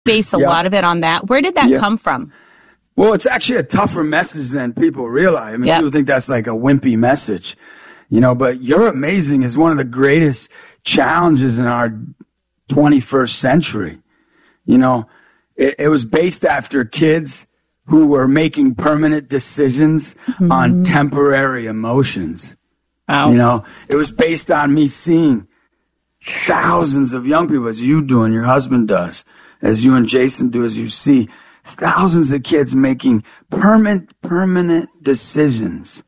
base a lot of it on that. Where did that come from? Well, it's actually a tougher message than people realize. I mean, people think that's like a wimpy message, but You're Amazing is one of the greatest challenges in our 21st century. It was based after kids who were making permanent decisions on temporary emotions. Wow. It was based on me seeing thousands of young people, as you do and your husband does, as you and Jason do, as you see thousands of kids making permanent decisions,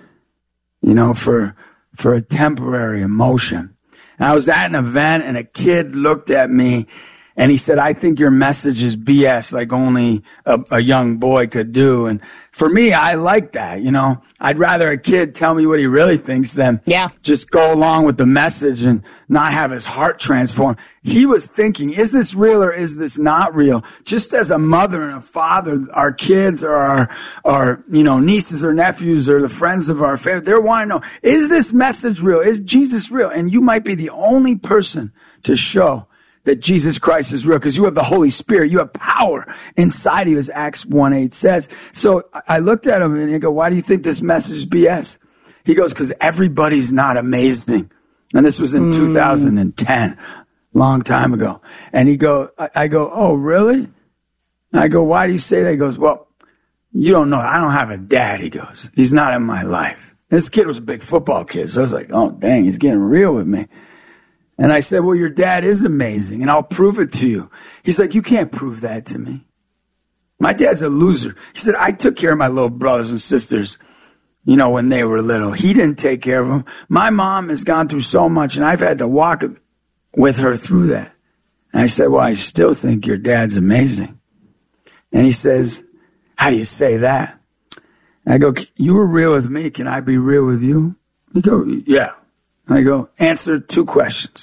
for a temporary emotion. And I was at an event and a kid looked at me and he said, I think your message is BS, like only a young boy could do. And for me, I like that, I'd rather a kid tell me what he really thinks than just go along with the message and not have his heart transformed. He was thinking, is this real or is this not real? Just as a mother and a father, our kids or our nieces or nephews or the friends of our family, they want to know, is this message real? Is Jesus real? And you might be the only person to show that Jesus Christ is real, because you have the Holy Spirit. You have power inside of you, as Acts 1:8 says. So I looked at him and I go, why do you think this message is BS? He goes, because everybody's not amazing. And this was in 2010, long time ago. And I go, oh, really? I go, why do you say that? He goes, well, you don't know. I don't have a dad, he goes. He's not in my life. This kid was a big football kid. So I was like, oh, dang, he's getting real with me. And I said, well, your dad is amazing, and I'll prove it to you. He's like, you can't prove that to me. My dad's a loser. He said, I took care of my little brothers and sisters, when they were little. He didn't take care of them. My mom has gone through so much, and I've had to walk with her through that. And I said, well, I still think your dad's amazing. And he says, how do you say that? And I go, you were real with me. Can I be real with you? He go, yeah. I go, answer 2 questions.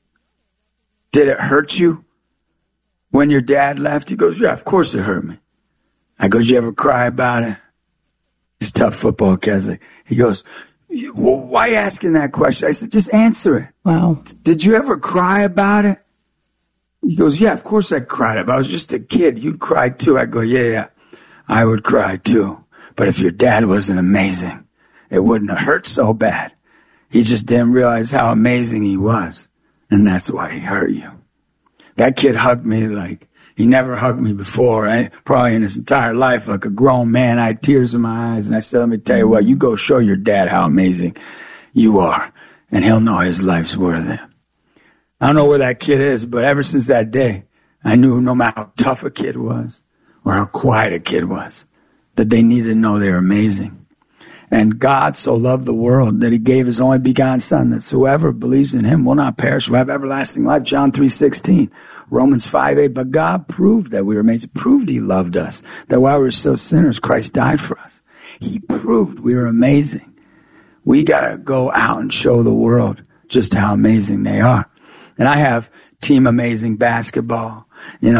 Did it hurt you when your dad left? He goes, yeah, of course it hurt me. I go, did you ever cry about it? He's a tough football kid. He goes, well, why are you asking that question? I said, just answer it. Wow. Did you ever cry about it? He goes, yeah, of course I cried about it. I was just a kid. You'd cry too. I go, yeah, I would cry too. But if your dad wasn't amazing, it wouldn't have hurt so bad. He just didn't realize how amazing he was. And that's why he hurt you. That kid hugged me like he never hugged me before. Probably in his entire life, like a grown man. I had tears in my eyes. And I said, let me tell you what, you go show your dad how amazing you are. And he'll know his life's worth it. I don't know where that kid is, but ever since that day, I knew no matter how tough a kid was or how quiet a kid was, that they needed to know they were amazing. And God so loved the world that he gave his only begotten son, that whoever believes in him will not perish, will have everlasting life. John 3:16, Romans 5:8. But God proved that we were amazing, proved he loved us, that while we were still sinners, Christ died for us. He proved we were amazing. We got to go out and show the world just how amazing they are. And I have Team Amazing basketball.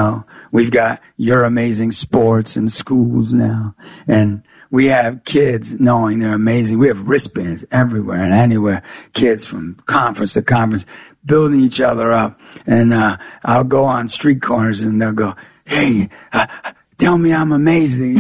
We've got Your Amazing sports in schools now. And we have kids knowing they're amazing. We have wristbands everywhere and anywhere. Kids from conference to conference building each other up. And I'll go on street corners and they'll go, hey, tell me I'm amazing.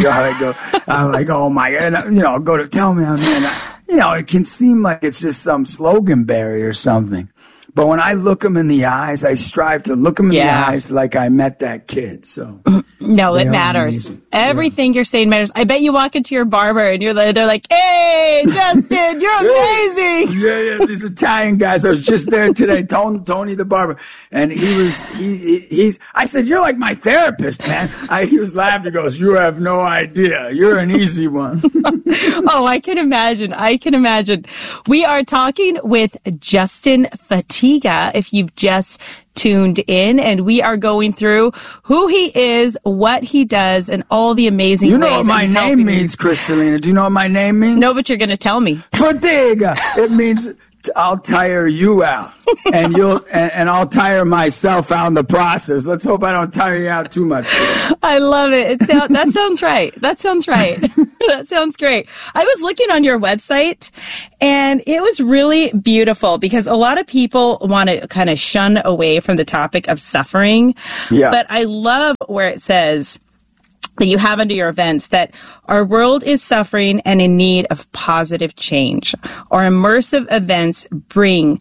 I'm like, oh my God. I'll go to tell me I'm amazing. It can seem like it's just some slogan barrier or something. But when I look them in the eyes, I strive to look them in the eyes like I met that kid. So no, it matters. Everything you're saying matters. I bet you walk into your barber and they're like, hey, Justin, you're amazing. Yeah, these Italian guys. I was just there today, Tony the barber. And I said, you're like my therapist, man. He was laughing. He goes, you have no idea. You're an easy one. Oh, I can imagine. We are talking with Justin Fatiga, if you've just tuned in, and we are going through who he is, what he does, and all the amazing ways. You know what my name means, Kristalina? Do you know what my name means? No, but you're going to tell me. Fatiga. It means I'll tire you out, and and I'll tire myself out in the process. Let's hope I don't tire you out too much. I love it. That sounds right. That sounds right. That sounds great. I was looking on your website, and it was really beautiful because a lot of people want to kind of shun away from the topic of suffering. Yeah. But I love where it says that you have under your events that our world is suffering and in need of positive change. Our immersive events bring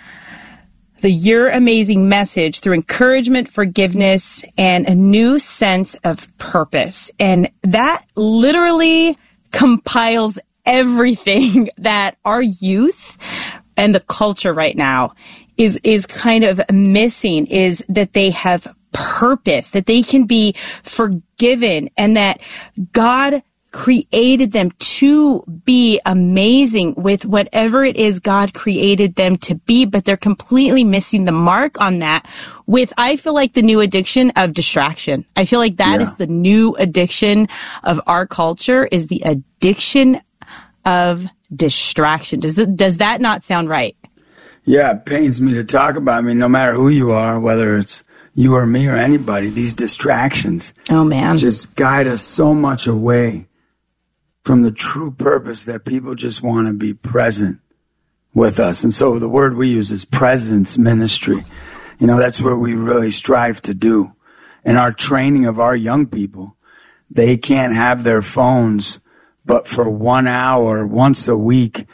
your amazing message through encouragement, forgiveness, and a new sense of purpose. And that literally compiles everything that our youth and the culture right now is kind of missing, is that they have purpose, that they can be forgiven, and that God created them to be amazing with whatever it is God created them to be, but they're completely missing the mark on that with, I feel like, the new addiction of distraction. I feel like that is the new addiction of our culture, is the addiction of distraction. Does that not sound right? Yeah, it pains me to talk about. I mean, no matter who you are, whether it's you or me or anybody, these distractions just guide us so much away from the true purpose that people just want to be present with us. And so the word we use is presence ministry. You know, that's what we really strive to do. In our training of our young people, they can't have their phones but for 1 hour once a week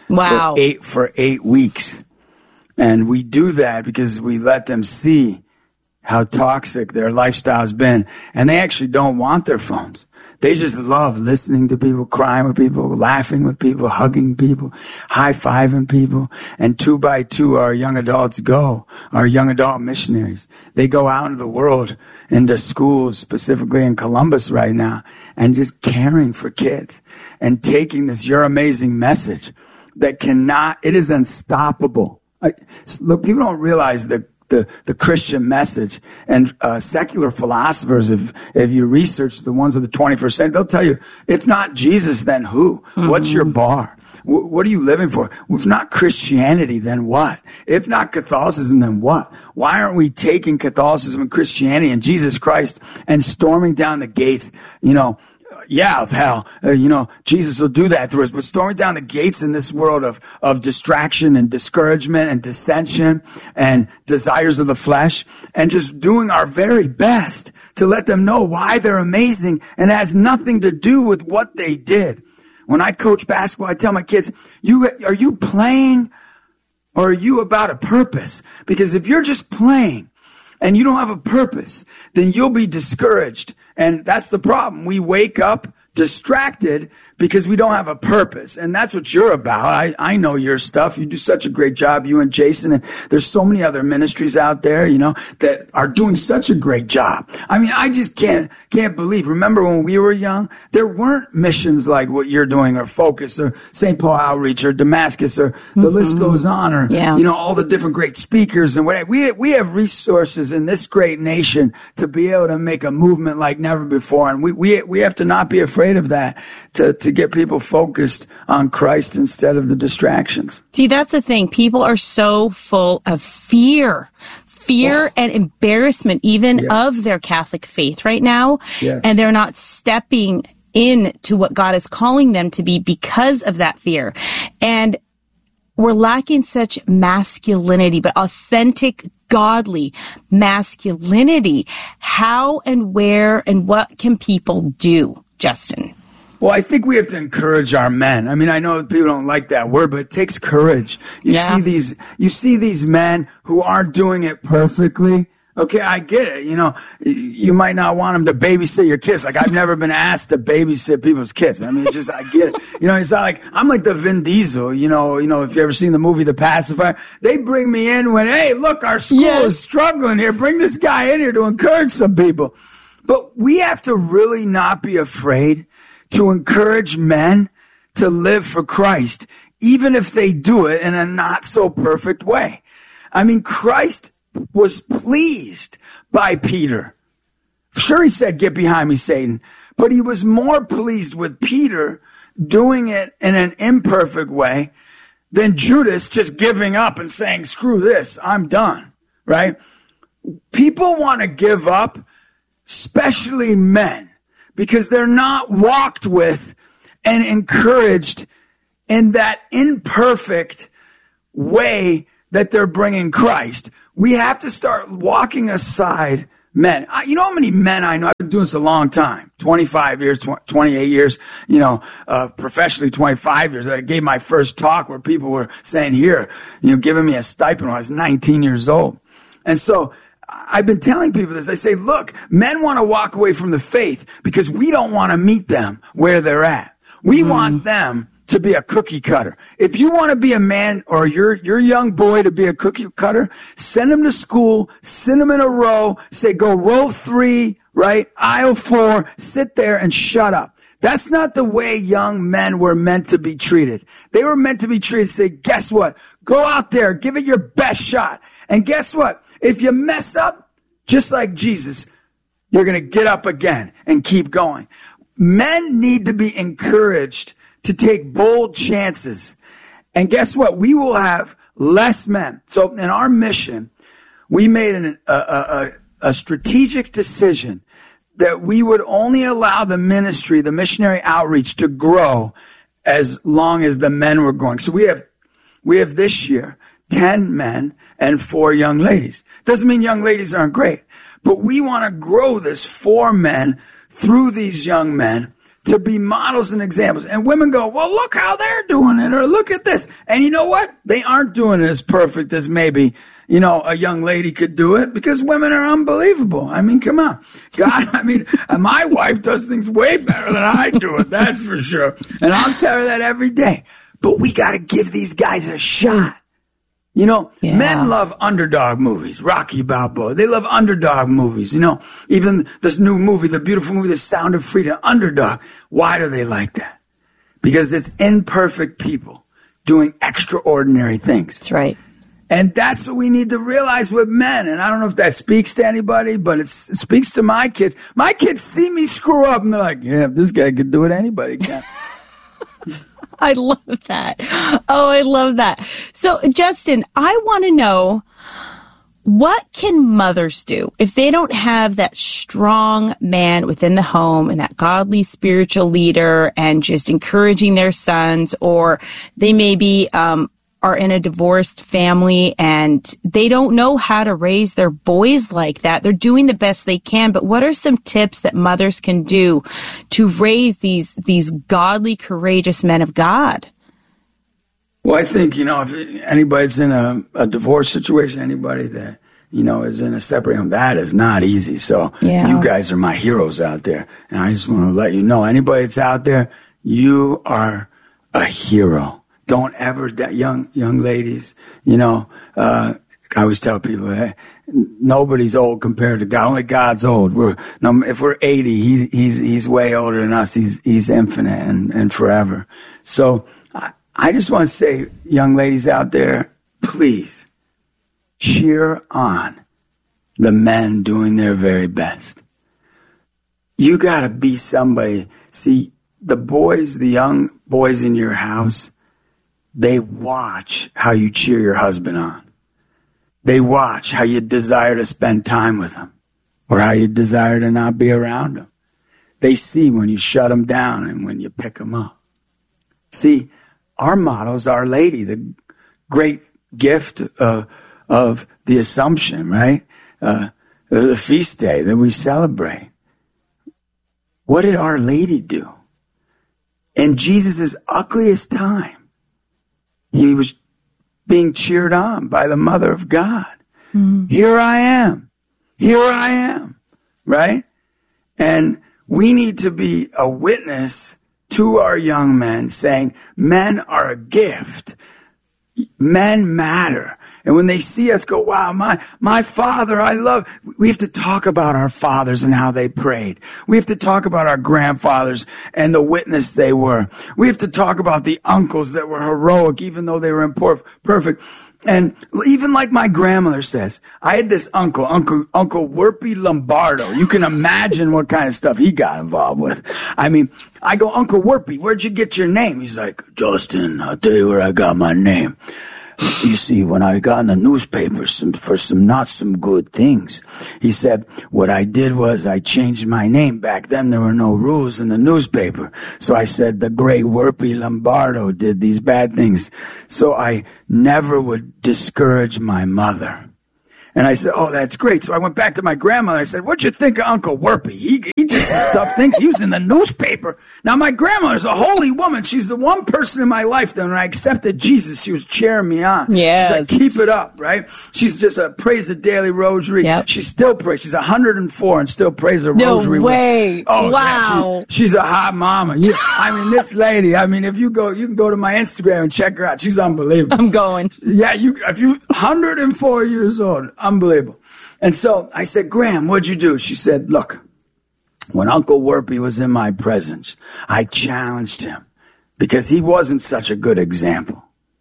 for 8 weeks. And we do that because we let them see how toxic their lifestyle's been. And they actually don't want their phones. They just love listening to people, crying with people, laughing with people, hugging people, high-fiving people. And 2 by 2, our young adults our young adult missionaries. They go out into the world, into schools, specifically in Columbus right now, and just caring for kids and taking this You're Amazing message that it is unstoppable. Look, people don't realize the Christian message, and secular philosophers, if you research the ones of the 21st century, they'll tell you, if not Jesus, then who? Mm-hmm. What's your bar? What are you living for? If not Christianity, then what? If not Catholicism, then what? Why aren't we taking Catholicism and Christianity and Jesus Christ and storming down the gates, of hell? Jesus will do that through us. But storming down the gates in this world of distraction and discouragement and dissension and desires of the flesh, and just doing our very best to let them know why they're amazing, and it has nothing to do with what they did. When I coach basketball, I tell my kids, are you playing, or are you about a purpose? Because if you're just playing and you don't have a purpose, then you'll be discouraged. And that's the problem. We wake up distracted because we don't have a purpose. And that's what you're about. I know your stuff. You do such a great job, you and Jason. And there's so many other ministries out there, that are doing such a great job. I mean, I just can't believe. Remember when we were young, there weren't missions like what you're doing, or Focus, or St. Paul Outreach, or Damascus, or the list goes on, or, all the different great speakers and whatever. We have resources in this great nation to be able to make a movement like never before. And we have to not be afraid of that, to get people focused on Christ instead of the distractions. See, that's the thing. People are so full of fear and embarrassment, even of their Catholic faith right now. Yes. And they're not stepping into what God is calling them to be because of that fear. And we're lacking such masculinity, but authentic, godly masculinity. How and where and what can people do, Justin? Well, I think we have to encourage our men. I mean, I know people don't like that word, but it takes courage. You see these men who aren't doing it perfectly. Okay, I get it. You might not want them to babysit your kids. Like, I've never been asked to babysit people's kids. I mean, I get it. It's not like, I'm like the Vin Diesel, if you ever seen the movie The Pacifier, they bring me in when, hey, look, our school is struggling here. Bring this guy in here to encourage some people. But we have to really not be afraid to encourage men to live for Christ, even if they do it in a not so perfect way. I mean, Christ was pleased by Peter. Sure, he said, "Get behind me, Satan." But he was more pleased with Peter doing it in an imperfect way than Judas just giving up and saying, screw this, I'm done, right? People want to give up, especially men, because they're not walked with and encouraged in that imperfect way that they're bringing Christ. We have to start walking aside men. You know how many men I know? I've been doing this a long time, 25 years, 28 years, professionally 25 years. I gave my first talk where people were saying, here, giving me a stipend when I was 19 years old. And so I've been telling people this. I say, look, men want to walk away from the faith because we don't want to meet them where they're at. We want them to be a cookie cutter. If you want to be a man or your young boy to be a cookie cutter, send him to school, send him in a row, say, go row 3, right? Aisle 4, sit there and shut up. That's not the way young men were meant to be treated. They were meant to be treated, say, guess what? Go out there, give it your best shot. And guess what? If you mess up, just like Jesus, you're going to get up again and keep going. Men need to be encouraged to take bold chances. And guess what? We will have less men. So in our mission, we made a strategic decision that we would only allow the ministry, the missionary outreach, to grow as long as the men were growing. So we have this year 10 men and 4 young ladies. Doesn't mean young ladies aren't great, but we want to grow this 4 men through these young men to be models and examples. And women go, well, look how they're doing it, or look at this. And you know what? They aren't doing it as perfect as maybe, a young lady could do it, because women are unbelievable. I mean, come on. God, my wife does things way better than I do it, that's for sure. And I'll tell her that every day. But we got to give these guys a shot. Men love underdog movies. Rocky Balboa. They love underdog movies. Even this new movie, the beautiful movie, The Sound of Freedom, underdog. Why do they like that? Because it's imperfect people doing extraordinary things. That's right. And that's what we need to realize with men. And I don't know if that speaks to anybody, but it speaks to my kids. My kids see me screw up and they're like, yeah, if this guy could do it, anybody can. I love that. Oh, I love that. So, Justin, I want to know, what can mothers do if they don't have that strong man within the home and that godly spiritual leader and just encouraging their sons, or they maybe are in a divorced family and they don't know how to raise their boys like that? They're doing the best they can, but what are some tips that mothers can do to raise these godly, courageous men of God? Well, I think, if anybody's in a divorce situation, anybody that, is in a separate home, that is not easy. So You guys are my heroes out there. And I just want to let you know, anybody that's out there, you are a hero. Don't ever, young ladies, I always tell people, hey, nobody's old compared to God. Only God's old. If we're 80, he's way older than us. He's infinite and forever. So I just want to say, young ladies out there, please cheer on the men doing their very best. You got to be somebody. See, the young boys in your house, they watch how you cheer your husband on. They watch how you desire to spend time with him or how you desire to not be around him. They see when you shut him down and when you pick him up. See, our motto is Our Lady, the great gift of the Assumption, right? The feast day that we celebrate. What did Our Lady do? In Jesus' ugliest time, he was being cheered on by the Mother of God. Mm-hmm. Here I am, right? And we need to be a witness to our young men saying, men are a gift. Men matter. And when they see us go, wow, my father, we have to talk about our fathers and how they prayed. We have to talk about our grandfathers and the witness they were. We have to talk about the uncles that were heroic, even though they were imperfect. And even like my grandmother says, I had this Uncle Werpy Lombardo. You can imagine what kind of stuff he got involved with. I mean, I go, Uncle Werpy, where'd you get your name? He's like, Justin, I'll tell you where I got my name. You see, when I got in the newspaper for some not some good things, he said, what I did was I changed my name. Back then, there were no rules in the newspaper. So I said, the great Werpy Lombardo did these bad things. So I never would discourage my mother. And I said, oh, that's great. So I went back to my grandmother. I said, what'd you think of Uncle Werpy? He did some stuff, things. He was in the newspaper. Now, my grandmother's a holy woman. She's the one person in my life that when I accepted Jesus, she was cheering me on. Yes. She's like, keep it up, right? She's just prays the daily rosary. Yep. She still prays. She's 104 and still prays the rosary. No way. Oh, wow. Yeah, she's a hot mama. I mean, this lady, I mean, if you can go to my Instagram and check her out. She's unbelievable. I'm going. Yeah, if you 104 years old, unbelievable. And so I said, Graham, what'd you do? She said, look, when Uncle Werpy was in my presence, I challenged him because he wasn't such a good example.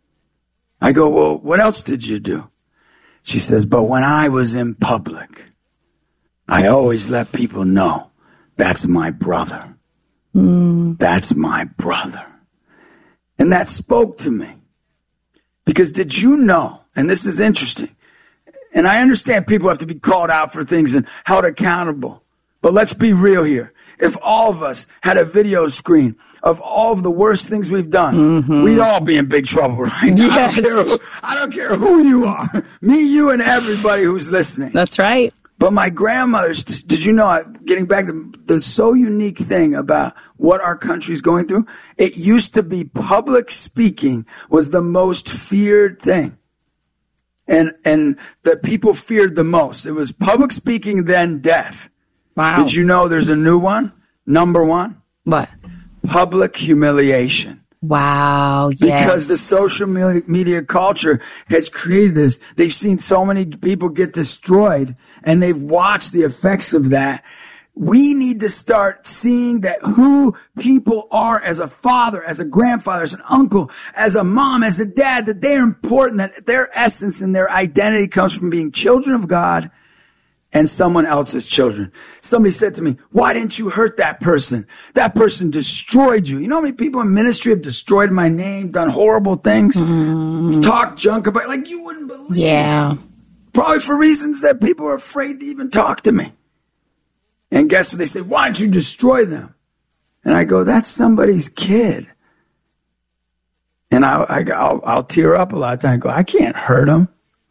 I go, well, what else did you do? She says, but when I was in public, I always let people know that's my brother. That's my brother. And that spoke to me. Because did you know, and this is interesting, and I understand people have to be called out for things and held accountable, but let's be real here. If all of us had a video screen of all of the worst things we've done, we'd all be in big trouble right now. Yes. I don't care who you are. Me, you, and everybody who's listening. That's right. But my grandmother's, did you know, getting back to the so unique thing about what our country's going through, it used to be public speaking was the most feared thing. And that people feared the most. It was public speaking, then death. Wow. Did you know there's a new one? Number one? What? Public humiliation. Wow. Yes. Because the social media culture has created this. They've seen so many people get destroyed and they've watched the effects of that. We need to start seeing that who people are as a father, as a grandfather, as an uncle, as a mom, as a dad, that they're important, that their essence and their identity comes from being children of God and someone else's children. Somebody said to me, why didn't you hurt that person? That person destroyed you. You know how many people in ministry have destroyed my name, done horrible things, talked junk about, like you wouldn't believe. Yeah. Probably for reasons that people are afraid to even talk to me. And guess what? They say, why don't you destroy them? And I go, that's somebody's kid. And I'll tear up a lot of times. I go, I can't hurt them.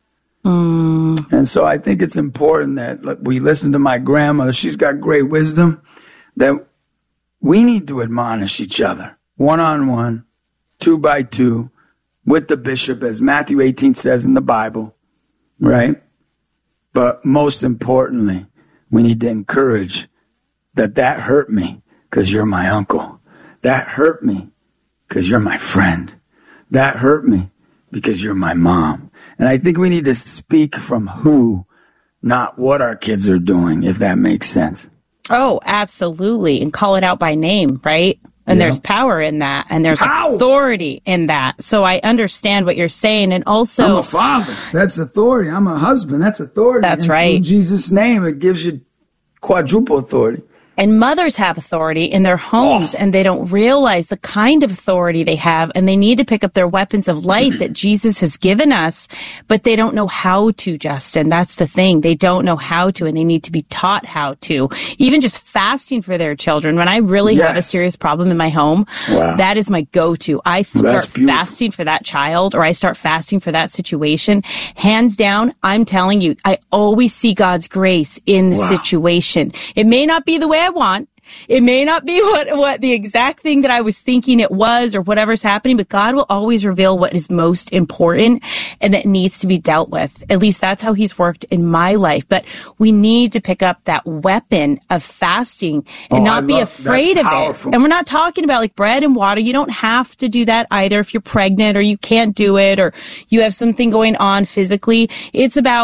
And so I think it's important that we listen to my grandmother. She's got great wisdom, that we need to admonish each other, one-on-one, 2x2, with the bishop, as Matthew 18 says in the Bible, right? But most importantly, we need to encourage that hurt me because you're my uncle. That hurt me because you're my friend. That hurt me because you're my mom. And I think we need to speak from who, not what our kids are doing, if that makes sense. Oh, absolutely. And call it out by name, right? And there's power in that. And there's authority in that. So I understand what you're saying. And also, I'm a father. That's authority. I'm a husband. That's authority. That's right. In Jesus' name, it gives you quadruple authority. And mothers have authority in their homes, and they don't realize the kind of authority they have, and they need to pick up their weapons of light that Jesus has given us, but they don't know how to, Justin. That's the thing. They don't know how to, and they need to be taught how to. Even just fasting for their children. When I really have a serious problem in my home, that is my go-to. I start fasting for that child, or I start fasting for that situation. Hands down, I'm telling you, I always see God's grace in the situation. It may not be the way I want. It may not be what the exact thing that I was thinking it was or whatever's happening, but God will always reveal what is most important and that needs to be dealt with. At least that's how he's worked in my life. But we need to pick up that weapon of fasting and not be afraid of it. And we're not talking about like bread and water. You don't have to do that either if you're pregnant or you can't do it or you have something going on physically. It's about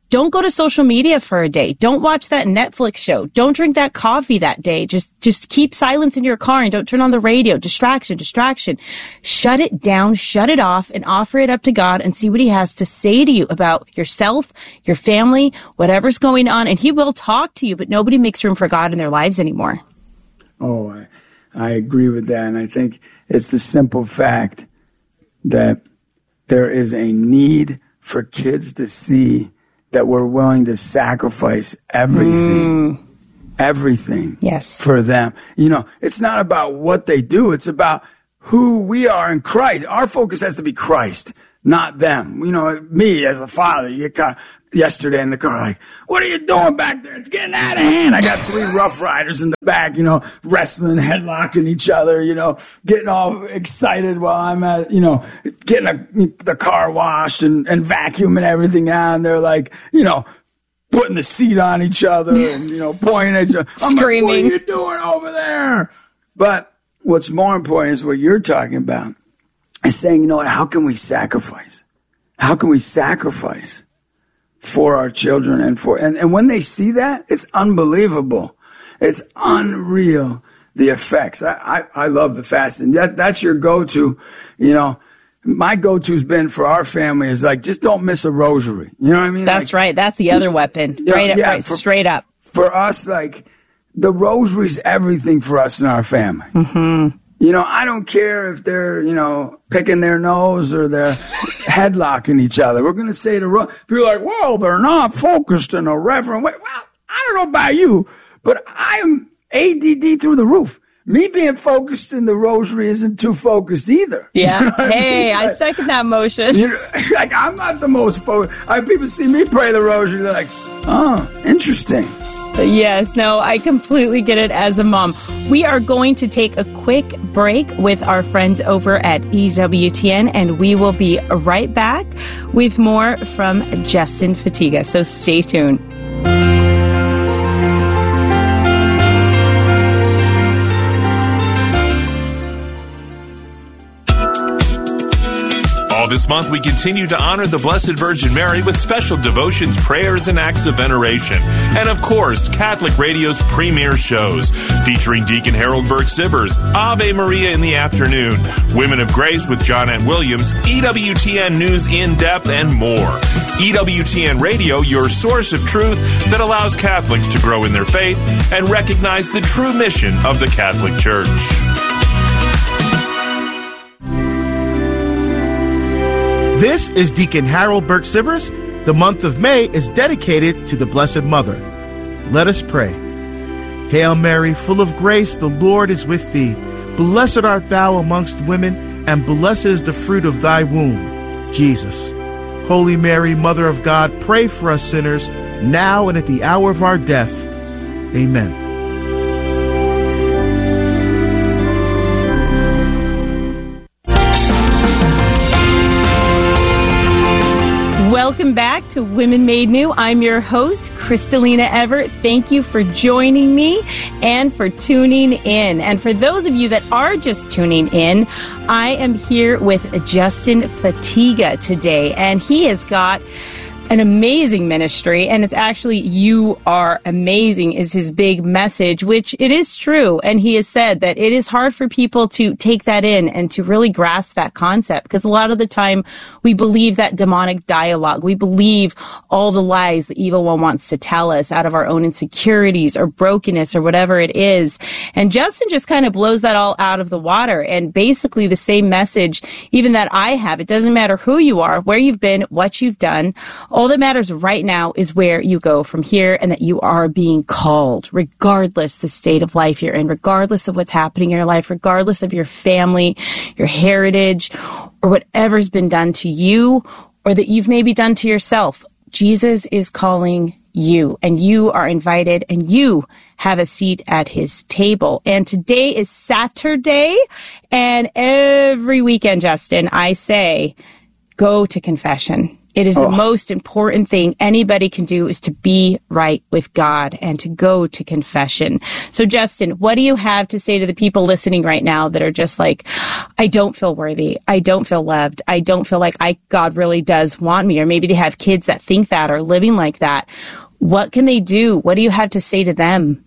Don't go to social media for a day. Don't watch that Netflix show. Don't drink that coffee that day. Just keep silence in your car and don't turn on the radio. Distraction. Shut it down, shut it off, and offer it up to God and see what he has to say to you about yourself, your family, whatever's going on. And he will talk to you, but nobody makes room for God in their lives anymore. Oh, I agree with that. And I think it's the simple fact that there is a need for kids to see that we're willing to sacrifice everything yes, for them. You know, it's not about what they do. It's about who we are in Christ. Our focus has to be Christ, not them. You know, me as a father, you kind of, yesterday in the car, like, what are you doing back there? It's getting out of hand. I got 3 Rough Riders in the back, you know, wrestling, headlocking each other, you know, getting all excited while I'm at, you know, getting the car washed and vacuuming everything out. And they're like, you know, putting the seat on each other and, you know, pointing at each other. I'm screaming. Like, what are you doing over there? But what's more important is what you're talking about, is saying, you know what, how can we sacrifice? How can we sacrifice for our children and when they see that, it's unbelievable. It's unreal, the effects. I love the fasting. That's your go-to. You know, my go-to's been for our family is like, just don't miss a rosary. You know what I mean? That's right. That's the other weapon. Straight up. For us, like, the rosary's everything for us in our family. Mm-hmm. You know, I don't care if they're, you know, picking their nose or they're headlocking each other. We're going to say to people like, well, they're not focused in a reverent way. Well, I don't know about you, but I'm ADD through the roof. Me being focused in the rosary isn't too focused either. Yeah. You know Hey, I second that motion. You know, like, I'm not the most focused. People see me pray the rosary, they're like, oh, interesting. Yes, no, I completely get it as a mom. We are going to take a quick break with our friends over at EWTN, and we will be right back with more from Justin Fatiga. So stay tuned. This month, we continue to honor the Blessed Virgin Mary with special devotions, prayers, and acts of veneration. And of course, Catholic Radio's premier shows, featuring Deacon Harold Burke-Sivers, Ave Maria in the afternoon, Women of Grace with Johnnette Williams, EWTN News in Depth, and more. EWTN Radio, your source of truth that allows Catholics to grow in their faith and recognize the true mission of the Catholic Church. This is Deacon Harold Burke-Sivers. The month of May is dedicated to the Blessed Mother. Let us pray. Hail Mary, full of grace, the Lord is with thee. Blessed art thou amongst women, and blessed is the fruit of thy womb, Jesus. Holy Mary, Mother of God, pray for us sinners, now and at the hour of our death. Amen. Welcome back to Women Made New. I'm your host, Kristalina Everett. Thank you for joining me and for tuning in. And for those of you that are just tuning in, I am here with Justin Fatiga today, and he has got an amazing ministry, and it's actually "You Are Amazing" is his big message, which it is true. And he has said that it is hard for people to take that in and to really grasp that concept, because a lot of the time we believe that demonic dialogue. We believe all the lies the evil one wants to tell us out of our own insecurities or brokenness or whatever it is. And Justin just kind of blows that all out of the water, and basically the same message even that I have. It doesn't matter who you are, where you've been, what you've done. All that matters right now is where you go from here, and that you are being called, regardless the state of life you're in, regardless of what's happening in your life, regardless of your family, your heritage, or whatever's been done to you, or that you've maybe done to yourself. Jesus is calling you, and you are invited, and you have a seat at his table. And today is Saturday, and every weekend, Justin, I say, go to confession. It is the most important thing anybody can do is to be right with God and to go to confession. So Justin, what do you have to say to the people listening right now that are just like, I don't feel worthy. I don't feel loved. I don't feel like God really does want me. Or maybe they have kids that think that or living like that. What can they do? What do you have to say to them?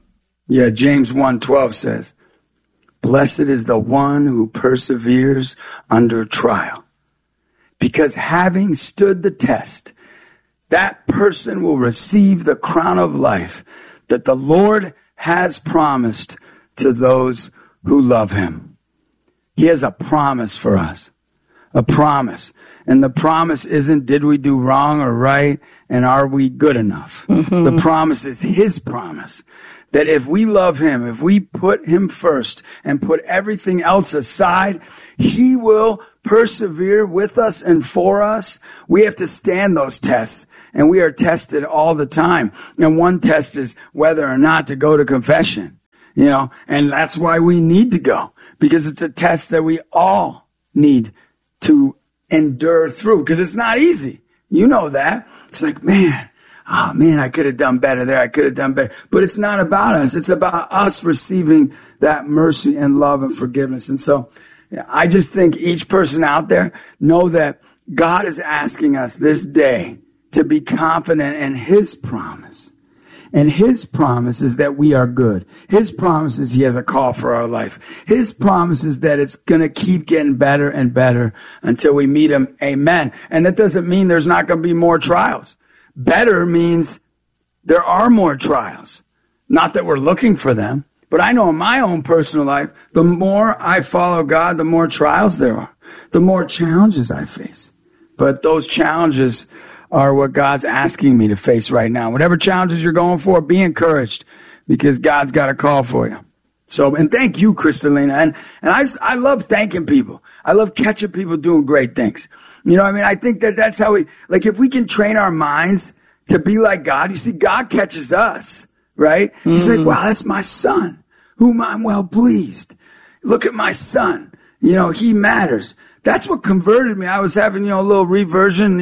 Yeah, James 1:12 says, blessed is the one who perseveres under trial. Because having stood the test, that person will receive the crown of life that the Lord has promised to those who love him. He has a promise for us, a promise. And the promise isn't, did we do wrong or right, and are we good enough? Mm-hmm. The promise is his promise. That if we love him, if we put him first and put everything else aside, he will persevere with us and for us. We have to stand those tests, and we are tested all the time. And one test is whether or not to go to confession, and that's why we need to go, because it's a test that we all need to endure through, because it's not easy. You know that. It's like, oh man, I could have done better there. I could have done better. But it's not about us. It's about us receiving that mercy and love and forgiveness. And so I just think each person out there know that God is asking us this day to be confident in his promise. And his promise is that we are good. His promise is he has a call for our life. His promise is that it's going to keep getting better and better until we meet him. Amen. And that doesn't mean there's not going to be more trials. Better means there are more trials. Not that we're looking for them, but I know in my own personal life, the more I follow God, the more trials there are, the more challenges I face. But those challenges are what God's asking me to face right now. Whatever challenges you're going for, be encouraged, because God's got a call for you. So, and thank you, Kristalina. And I love thanking people. I love catching people doing great things. I think that's how if we can train our minds to be like God, you see, God catches us, right? Mm-hmm. He's like, wow, that's my son, whom I'm well pleased. Look at my son. He matters. That's what converted me. I was having, a little reversion.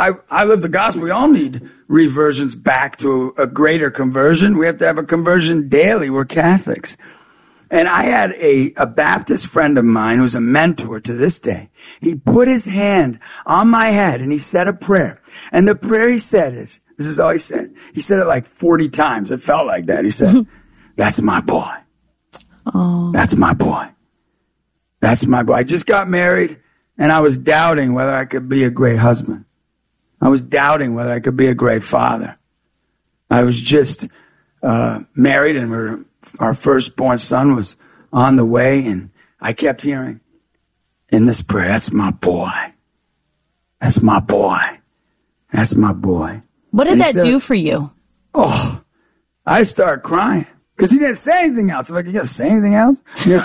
I live the gospel. We all need reversions back to a greater conversion. We have to have a conversion daily. We're Catholics. And I had a Baptist friend of mine who's a mentor to this day. He put his hand on my head and he said a prayer. And the prayer he said this is all he said. He said it like 40 times. It felt like that. He said, that's my boy. Oh. That's my boy. That's my boy. I just got married and I was doubting whether I could be a great husband. I was doubting whether I could be a great father. I was just married and our firstborn son was on the way, and I kept hearing in this prayer, that's my boy. That's my boy. That's my boy. What did that do for you? Oh, I started crying because he didn't say anything else. I'm like, you gonna say anything else?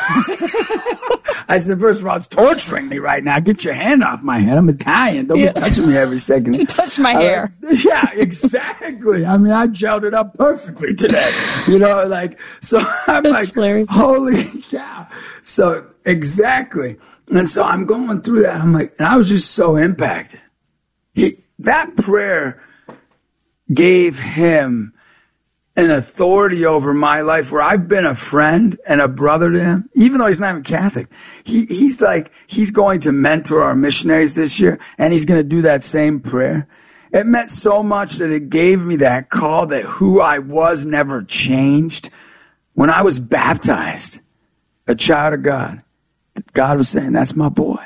I said, first of all, it's torturing me right now. Get your hand off my head. I'm Italian. Don't be touching me every second. You touch my hair. Yeah, exactly. I gelled it up perfectly today. So I'm That's like, hilarious. Holy cow. So exactly. And so I'm going through that. I'm like, and I was just so impacted. That prayer gave him an authority over my life where I've been a friend and a brother to him, even though he's not even Catholic. He's going to mentor our missionaries this year, and he's going to do that same prayer. It meant so much that it gave me that call that who I was never changed. When I was baptized, a child of God, God was saying, that's my boy.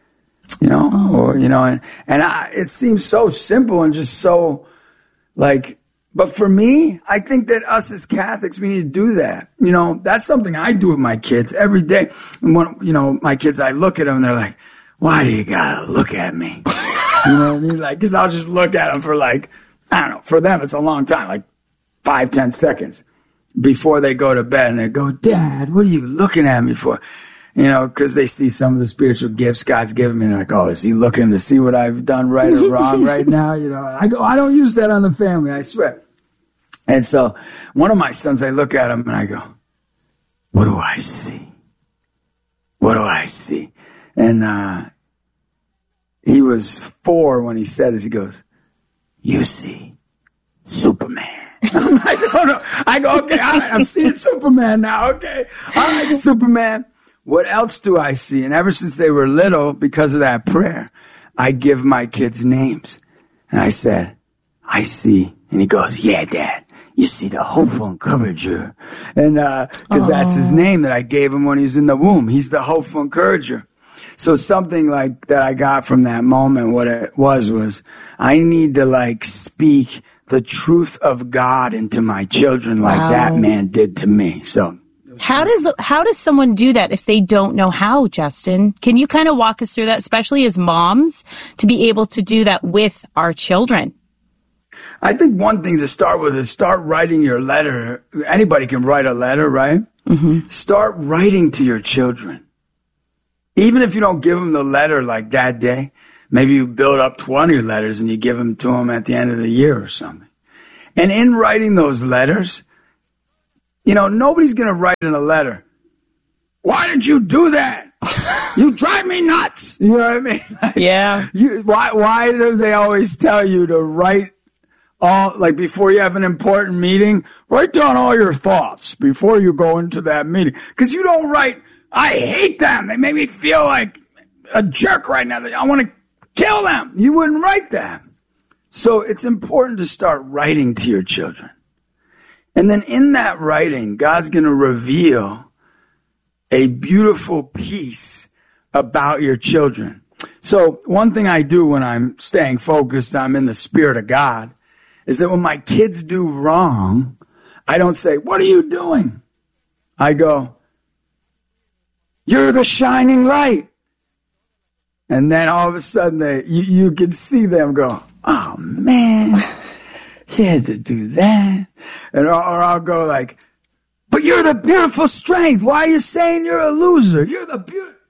It seems so simple and just so but for me, I think that us as Catholics, we need to do that. That's something I do with my kids every day. And when, my kids, I look at them and they're like, why do you gotta look at me? You know what I mean? Cause I'll just look at them for I don't know, for them, it's a long time, 5-10 seconds before they go to bed, and they go, Dad, what are you looking at me for? Cause they see some of the spiritual gifts God's given me. And they're like, oh, is he looking to see what I've done right or wrong right now? I go, I don't use that on the family, I swear. And so one of my sons, I look at him and I go, what do I see? What do I see? And he was 4 when he said this. He goes, "You see Superman." I'm like, no. I go, okay, I'm seeing Superman now. Okay. All right, Superman. What else do I see? And ever since they were little, because of that prayer, I give my kids names. And I said, "I see." And he goes, "Yeah, Dad. You see the hopeful encourager." And, cause that's his name that I gave him when he was in the womb. He's the hopeful encourager. So something like that I got from that moment, what it was I need to like speak the truth of God into my children like that man did to me. So how does someone do that if they don't know how, Justin? Can you kind of walk us through that, especially as moms, to be able to do that with our children? I think one thing to start with is start writing your letter. Anybody can write a letter, right? Mm-hmm. Start writing to your children. Even if you don't give them the letter like that day, maybe you build up 20 letters and you give them to them at the end of the year or something. And in writing those letters, you know, nobody's going to write in a letter, "Why did you do that? You drive me nuts." You know what I mean? Yeah. Why do they always tell you to write like before you have an important meeting, write down all your thoughts before you go into that meeting? Because you don't write, "I hate them. They make me feel like a jerk right now. I want to kill them." You wouldn't write that. So it's important to start writing to your children. And then in that writing, God's going to reveal a beautiful piece about your children. So one thing I do when I'm staying focused, I'm in the Spirit of God, is that when my kids do wrong, I don't say, "What are you doing?" I go, "You're the shining light." And then all of a sudden you can see them go, "Oh man, he had to do that." And or I'll go like, "But you're the beautiful strength. Why are you saying you're a loser? You're the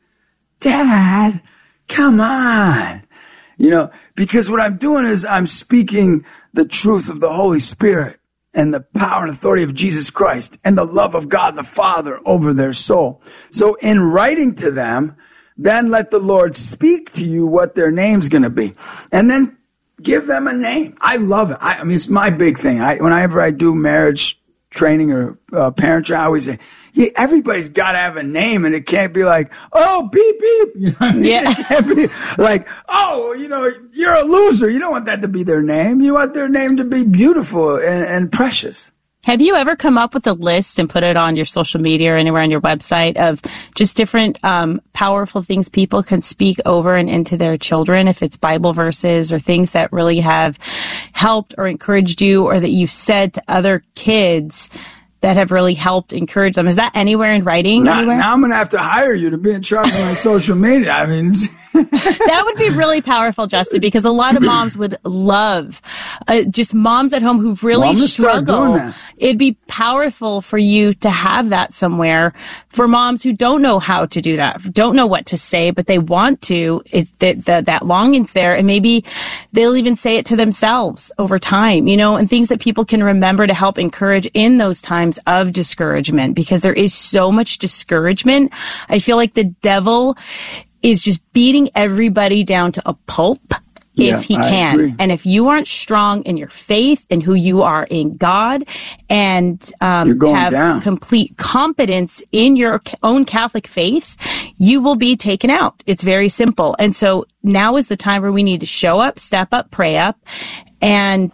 Dad, come on." You know, because what I'm doing is I'm speaking the truth of the Holy Spirit and the power and authority of Jesus Christ and the love of God the Father over their soul. So in writing to them, then let the Lord speak to you what their name's going to be. And then give them a name. I love it. I mean, it's my big thing. Whenever I do marriage training or parent training, I always say, yeah, everybody's got to have a name, and it can't be like, "Oh, beep, beep." You know what I mean? Yeah. It can't be like, "Oh, you know, you're a loser." You don't want that to be their name. You want their name to be beautiful and precious. Have you ever come up with a list and put it on your social media or anywhere on your website of just different powerful things people can speak over and into their children, if it's Bible verses or things that really have helped or encouraged you, or that you've said to other kids that have really helped encourage them? Is that anywhere in writing? Now I'm going to have to hire you to be in charge of my social media. I mean, that would be really powerful, Justin, because a lot of moms would love just moms at home who really struggle. It'd be powerful for you to have that somewhere for moms who don't know how to do that, don't know what to say, but they want to. That longing's there, and maybe they'll even say it to themselves over time, you know, and things that people can remember to help encourage in those times of discouragement, because there is so much discouragement. I feel like the devil is just beating everybody down to a pulp if he can. And if you aren't strong in your faith and who you are in God, and have complete confidence in your own Catholic faith, you will be taken out. It's very simple. And so now is the time where we need to show up, step up, pray up, and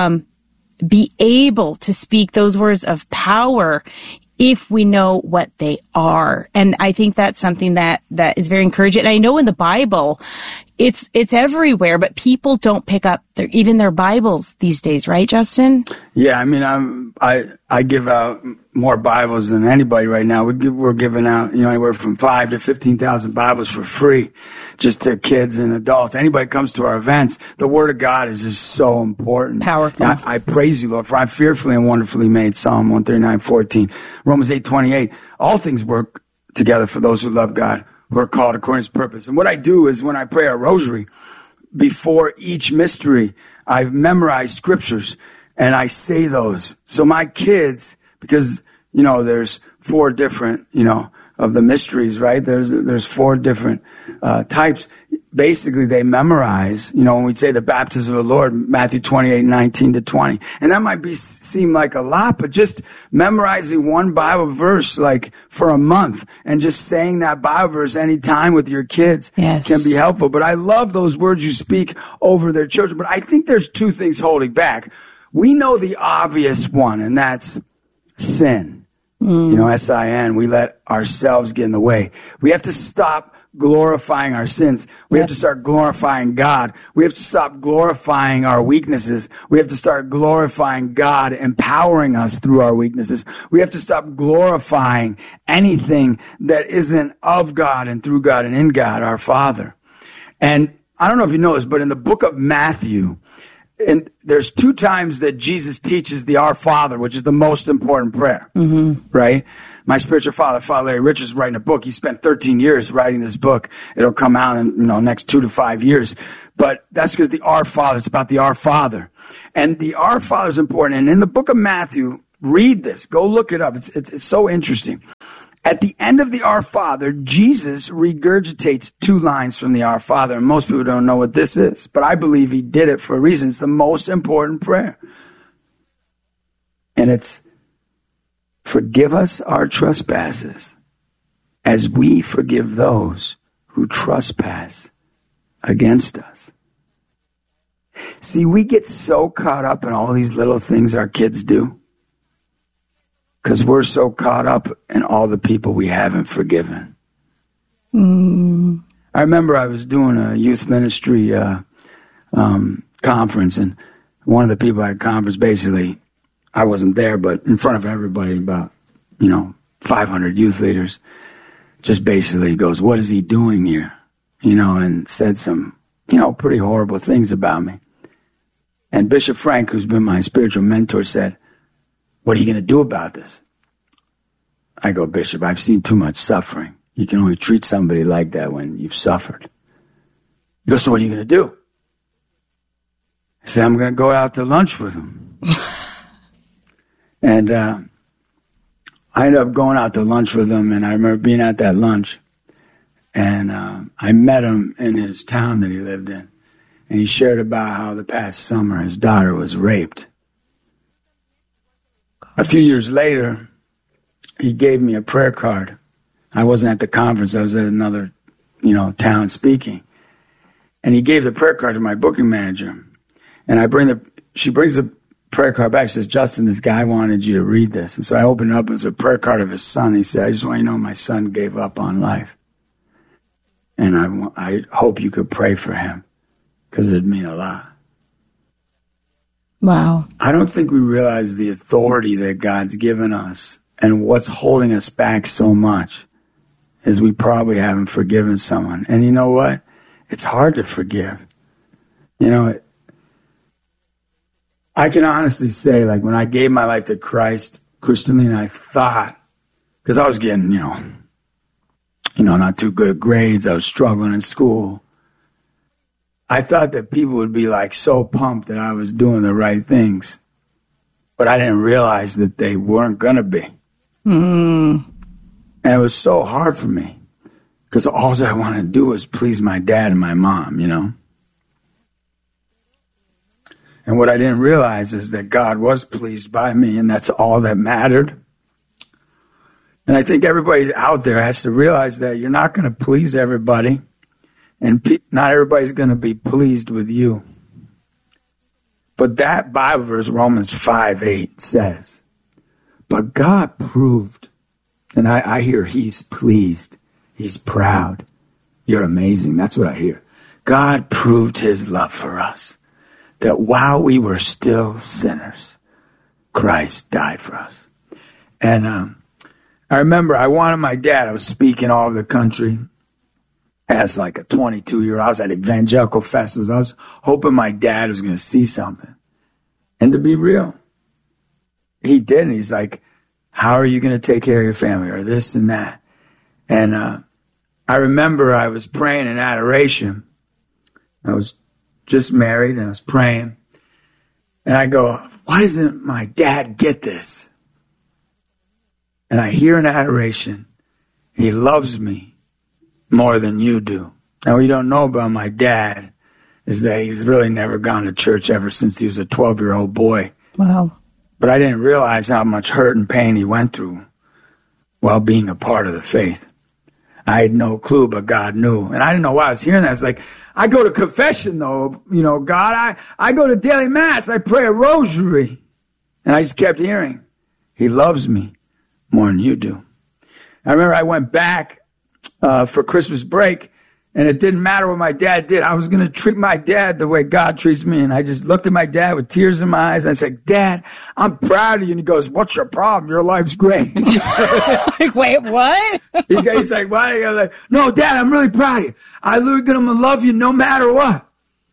be able to speak those words of power if we know what they are. And I think that's something that is very encouraging. And I know in the Bible, it's everywhere, but people don't pick up even their Bibles these days, right, Justin? Yeah, I mean, I give out more Bibles than anybody right now. We're giving out, you know, anywhere from 5,000 to 15,000 Bibles for free, just to kids and adults. Anybody comes to our events, the Word of God is just so important. Powerful. I praise you, Lord, for I'm fearfully and wonderfully made. Psalm 139:14, Romans 8:28. All things work together for those who love God, who are called according to his purpose. And what I do is when I pray a rosary, before each mystery, I've memorized scriptures and I say those. So my kids, because, you know, there's 4 different, you know, of the mysteries, right? There's 4 different types. basically they memorize, when we say the baptism of the Lord, Matthew 28:19-20. And that might seem like a lot, but just memorizing one Bible verse, like for a month, and just saying that Bible verse anytime with your kids can be helpful. But I love those words you speak over their children. But I think there's two things holding back. We know the obvious one, and that's sin. S-I-N. We let ourselves get in the way. We have to stop glorifying our sins. We have to start glorifying God. We have to stop glorifying our weaknesses. We have to start glorifying God, empowering us through our weaknesses. We have to stop glorifying anything that isn't of God and through God and in God, our Father. And I don't know if you know this, but in the book of Matthew, and there's 2 times that Jesus teaches the Our Father, which is the most important prayer, right? My spiritual father, Father Larry Richards, writing a book. He spent 13 years writing this book. It'll come out in, next 2 to 5 years. But that's because the Our Father, it's about the Our Father. And the Our Father is important. And in the book of Matthew, read this. Go look it up. It's so interesting. At the end of the Our Father, Jesus regurgitates 2 lines from the Our Father, and most people don't know what this is, but I believe he did it for a reason. It's the most important prayer. And it's, forgive us our trespasses as we forgive those who trespass against us. See, we get so caught up in all these little things our kids do, because we're so caught up in all the people we haven't forgiven. I remember I was doing a youth ministry conference, and one of the people at the conference, basically, I wasn't there, but in front of everybody, about 500 youth leaders, just basically goes, "What is he doing here?" And said some pretty horrible things about me. And Bishop Frank, who's been my spiritual mentor, said, "What are you going to do about this?" I go, "Bishop, I've seen too much suffering. You can only treat somebody like that when you've suffered." He goes, "So what are you going to do?" I said, "I'm going to go out to lunch with him." And I ended up going out to lunch with him, and I remember being at that lunch, and I met him in his town that he lived in, and he shared about how the past summer his daughter was raped. A few years later, he gave me a prayer card. I wasn't at the conference. I was at another, town speaking. And he gave the prayer card to my booking manager. And she brings the prayer card back. She says, "Justin, this guy wanted you to read this." And so I opened it up. It was a prayer card of his son. He said, "I just want you to know my son gave up on life. And I hope you could pray for him, because it'd mean a lot." Wow. I don't think we realize the authority that God's given us, and what's holding us back so much is we probably haven't forgiven someone. And you know what? It's hard to forgive. I can honestly say, like, when I gave my life to Christ, Christine, I thought, because I was getting, not too good at grades. I was struggling in school. I thought that people would be like so pumped that I was doing the right things, but I didn't realize that they weren't going to be. And it was so hard for me, because all I wanted to do was please my dad and my mom, And what I didn't realize is that God was pleased by me, and that's all that mattered. And I think everybody out there has to realize that you're not going to please everybody, and not everybody's going to be pleased with you. But that Bible verse, Romans 5:8, says, "But God proved," and I hear he's pleased, he's proud, you're amazing. That's what I hear. God proved his love for us, that while we were still sinners, Christ died for us. And I remember I wanted my dad. I was speaking all over the country as like a 22-year-old. I was at evangelical festivals. I was hoping my dad was going to see something. And to be real, he did. And he's like, "How are you going to take care of your family?" or this and that. And I remember I was praying in adoration. I was just married, and I was praying. And I go, "Why doesn't my dad get this?" And I hear in adoration, "He loves me more than you do." Now, what you don't know about my dad is that he's really never gone to church ever since he was a 12-year-old boy. Wow. But I didn't realize how much hurt and pain he went through while being a part of the faith. I had no clue, but God knew. And I didn't know why I was hearing that. It's like, I go to confession, though. You know, God, I go to daily mass. I pray a rosary. And I just kept hearing, he loves me more than you do. I remember I went back for Christmas break, and it didn't matter what my dad did. I was going to treat my dad the way God treats me. And I just looked at my dad with tears in my eyes. And I said, Dad, I'm proud of you. And he goes, what's your problem? Your life's great. Like, wait, what? He's like, what? I was like, no, Dad, I'm really proud of you. I'm going to love you no matter what.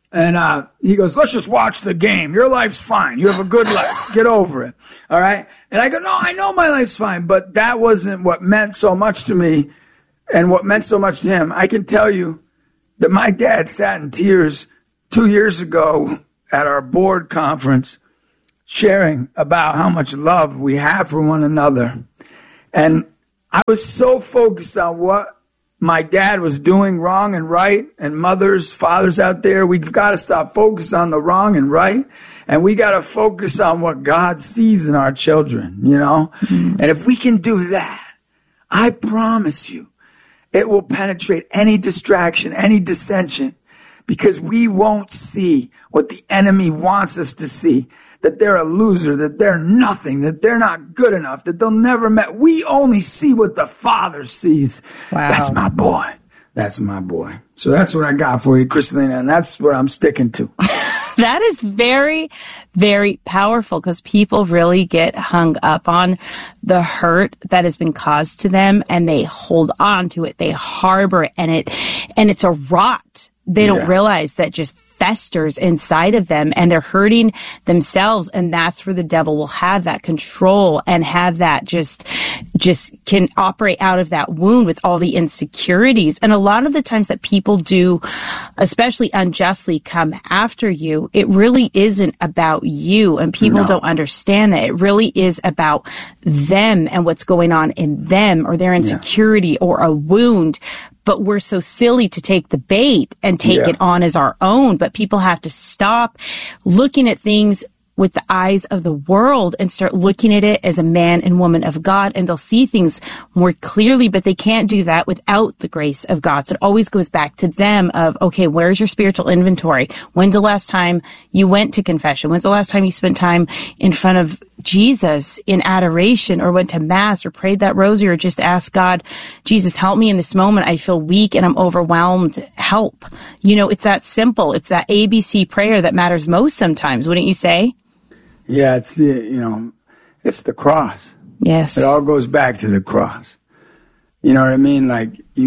And he goes, let's just watch the game. Your life's fine. You have a good life. Get over it. All right? And I go, no, I know my life's fine. But that wasn't what meant so much to me. And what meant so much to him, I can tell you that my dad sat in tears 2 years ago at our board conference sharing about how much love we have for one another. And I was so focused on what my dad was doing wrong and right, and mothers, fathers out there, we've got to stop focusing on the wrong and right, and we got to focus on what God sees in our children, you know? Mm-hmm. And if we can do that, I promise you, it will penetrate any distraction, any dissension, because we won't see what the enemy wants us to see, that they're a loser, that they're nothing, that they're not good enough, that they'll never met. We only see what the Father sees. Wow. That's my boy. That's my boy. So that's what I got for you, Kristalina, and that's what I'm sticking to. That is very, very powerful, because people really get hung up on the hurt that has been caused to them, and they hold on to it. They harbor it, and it's a rot. They don't realize that just festers inside of them, and they're hurting themselves. And that's where the devil will have that control and have that just can operate out of that wound with all the insecurities. And a lot of the times that people do, especially unjustly, come after you, it really isn't about you. And people don't understand that. It really is about them and what's going on in them, or their insecurity or a wound. But we're so silly to take the bait and take it on as our own. But people have to stop looking at things with the eyes of the world and start looking at it as a man and woman of God, and they'll see things more clearly, but they can't do that without the grace of God. So it always goes back to them of, okay, where's your spiritual inventory? When's the last time you went to confession? When's the last time you spent time in front of Jesus in adoration, or went to mass, or prayed that rosary, or just asked God, Jesus, help me in this moment. I feel weak and I'm overwhelmed. Help. You know, it's that simple. It's that ABC prayer that matters most sometimes, wouldn't you say? Yeah, it's the cross. Yes. It all goes back to the cross. You know what I mean? Like,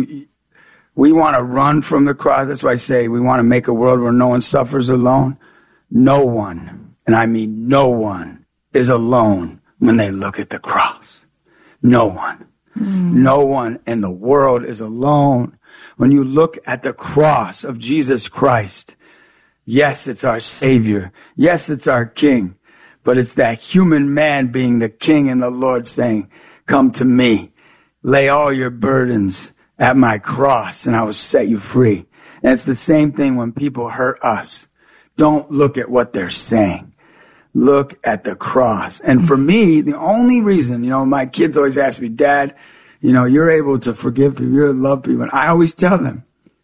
we want to run from the cross. That's why I say we want to make a world where no one suffers alone. No one, and I mean no one, is alone when they look at the cross. No one. No one in the world is alone when you look at the cross of Jesus Christ. Yes, it's our Savior. Yes, it's our King. But it's that human man being the King and the Lord saying, come to me, lay all your burdens at my cross, and I will set you free. And it's the same thing when people hurt us. Don't look at what they're saying. Look at the cross. And for me, the only reason, my kids always ask me, Dad, you're able to forgive people, you're able to love people. And I always tell them,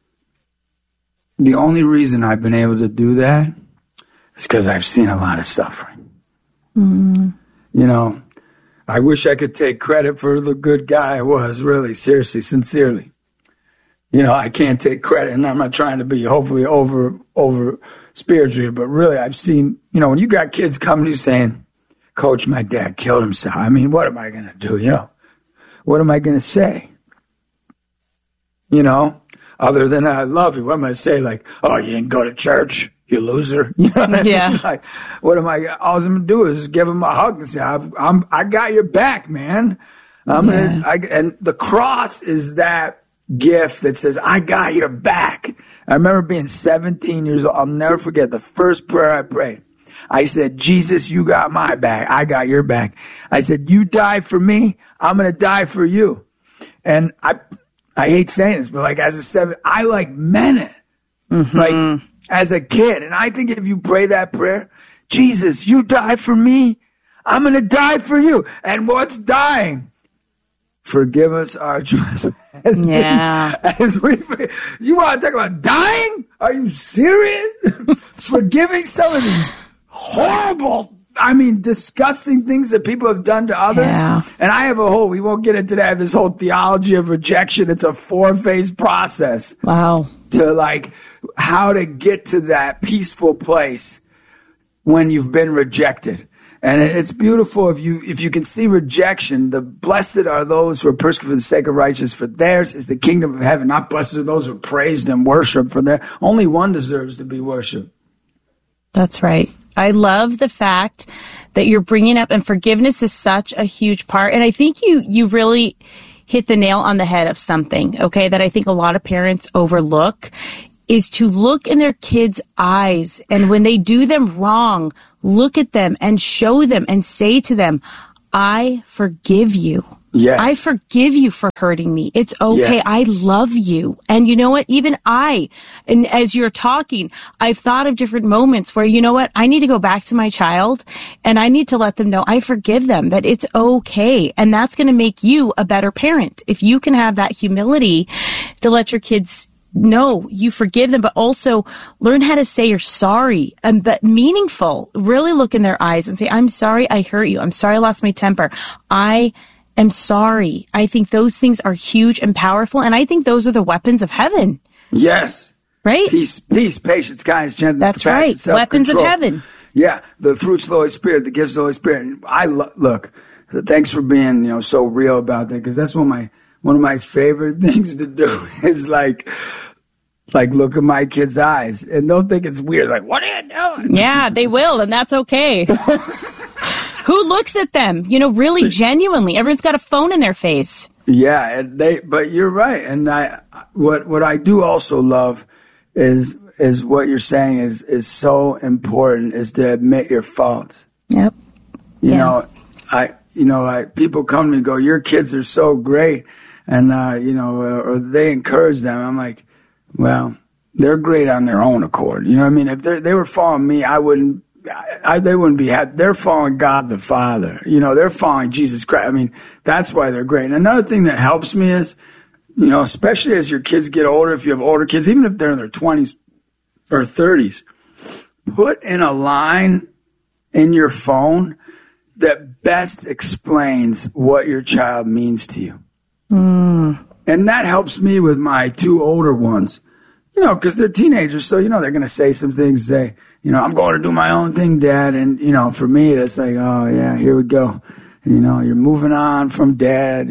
the only reason I've been able to do that is because I've seen a lot of suffering. I wish I could take credit for the good guy I was, really, seriously, sincerely. I can't take credit, and I'm not trying to be hopefully over spiritual, but really I've seen, when you got kids coming to you saying, Coach, my dad killed himself. I mean, what am I going to do, What am I going to say? Other than I love you, what am I going to say? Like, oh, you didn't go to church? You loser. Yeah. Like, what am I? All I'm gonna do is give him a hug and say, I got your back, man. And the cross is that gift that says, I got your back. I remember being 17 years old. I'll never forget the first prayer I prayed. I said, Jesus, you got my back. I got your back. I said, you died for me. I'm going to die for you. And I hate saying this, but like as a 7, I like meant it. Mm-hmm. Like as a kid. And I think if you pray that prayer, Jesus, you died for me. I'm going to die for you. And what's dying? Forgive us our trespasses. Yeah. You want to talk about dying? Are you serious? Forgiving some of these horrible, disgusting things that people have done to others. Yeah. And we won't get into that. I have this whole theology of rejection. It's a 4-phase process. Wow. To how to get to that peaceful place when you've been rejected. And it's beautiful if you can see rejection. The blessed are those who are persecuted for the sake of righteousness, for theirs is the kingdom of heaven. Not blessed are those who are praised and worshiped, for only one deserves to be worshipped. That's right. I love the fact that you're bringing up, and forgiveness is such a huge part. And I think you really hit the nail on the head of something, okay, that I think a lot of parents overlook, is to look in their kids' eyes. And when they do them wrong, look at them and show them and say to them, I forgive you. Yes. I forgive you for hurting me. It's okay. Yes. I love you. And you know what? Even and as you're talking, I've thought of different moments where, you know what? I need to go back to my child and I need to let them know I forgive them, that it's okay. And that's going to make you a better parent. If you can have that humility to let your kids know you forgive them, but also learn how to say you're sorry, but meaningful. Really look in their eyes and say, I'm sorry I hurt you. I'm sorry I lost my temper. I am sorry. I think those things are huge and powerful, and I think those are the weapons of heaven. Yes. Right? Peace, patience, kindness, gentleness, that's right. Weapons of heaven. Yeah. The fruits of the Holy Spirit, the gifts of the Holy Spirit. And look, thanks for being, so real about that, because that's one of my favorite things to do is like look at my kids' eyes, and they'll think it's weird. Like, what are you doing? Yeah, they will, and that's okay. Who looks at them? Really genuinely. Everyone's got a phone in their face. Yeah, but you're right. And what I do also love is what you're saying is so important, is to admit your faults. Yep. People come to me and go, your kids are so great. And, or they encourage them. I'm like, well, they're great on their own accord. You know what I mean? If they were following me, they wouldn't be happy. They're following God the Father. They're following Jesus Christ. That's why they're great. And another thing that helps me is, especially as your kids get older, if you have older kids, even if they're in their 20s or 30s, put in a line in your phone that best explains what your child means to you. Mm. And that helps me with my 2 older ones, because they're teenagers. So, they're going to say some things, say, I'm going to do my own thing, Dad. And, for me, that's like, oh, yeah, here we go. You're moving on from Dad,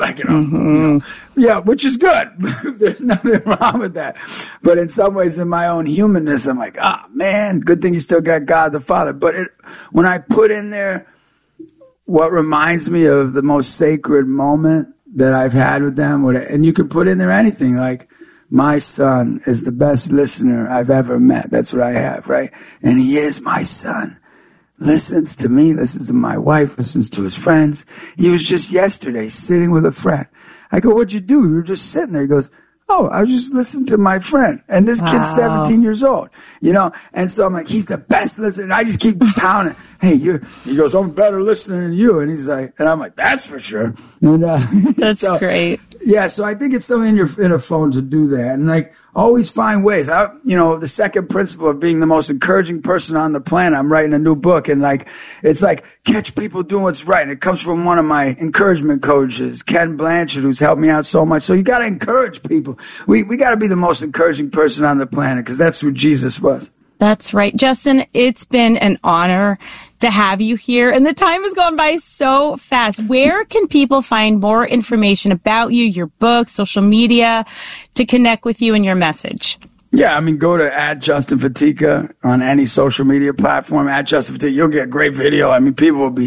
Mm-hmm. Yeah, which is good. There's nothing wrong with that. But in some ways, in my own humanness, I'm like, man, good thing you still got God the Father. But when I put in there what reminds me of the most sacred moment that I've had with them, and you can put in there anything like, my son is the best listener I've ever met. That's what I have, right? And he is my son. Listens to me, listens to my wife, listens to his friends. He was just yesterday sitting with a friend. I go, what'd you do? You were just sitting there. He goes, oh, I was just listening to my friend. And this kid's 17 years old, And so I'm like, he's the best listener. And I just keep pounding. Hey, he goes, I'm a better listener than you. And he's like, and I'm like, that's for sure. And, that's great. Yeah. So I think it's something in a phone to do that. And always find ways. The second principle of being the most encouraging person on the planet. I'm writing a new book, and it's like catch people doing what's right. And it comes from one of my encouragement coaches, Ken Blanchard, who's helped me out so much. So you got to encourage people. We got to be the most encouraging person on the planet, because that's who Jesus was. That's right. Justin, it's been an honor to have you here, and the time has gone by so fast. Where can people find more information about you, your book, social media, to connect with you and your message? Yeah, go to @Justin Fatica on any social media platform, @Justin Fatica. You'll get a great video. People will be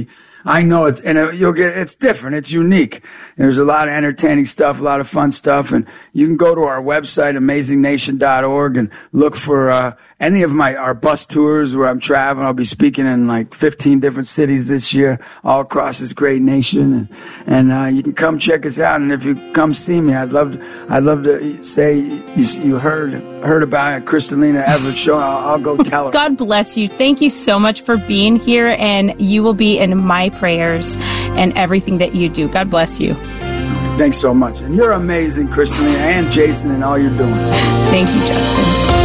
I know it's different. It's unique. There's a lot of entertaining stuff, a lot of fun stuff. And you can go to our website, amazingnation.org, and look for, any of our bus tours where I'm traveling. I'll be speaking in like 15 different cities this year, all across this great nation. And you can come check us out. And if you come see me, I'd love to say you heard about it, Kristalina Everett show. I'll go tell her. God bless you. Thank you so much for being here, and you will be in my prayers and everything that you do. God bless you. Thanks so much. And you're amazing, Kristalina, and Jason, and all you're doing. Thank you, Justin.